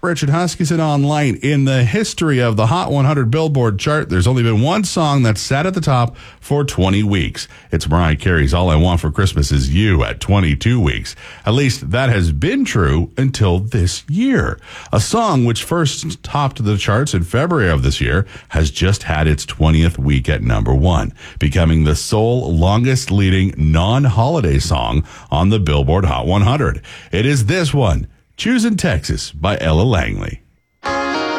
Richard Huskisson online. In the history of the Hot 100 Billboard chart, there's only been one song that's sat at the top for 20 weeks. It's Mariah Carey's All I Want for Christmas Is You at 22 weeks. At least that has been true until this year. A song which first topped the charts in February of this year has just had its 20th week at number one, becoming the sole longest leading non-holiday song on the Billboard Hot 100. It is this one, Choosing Texas by Ella Langley.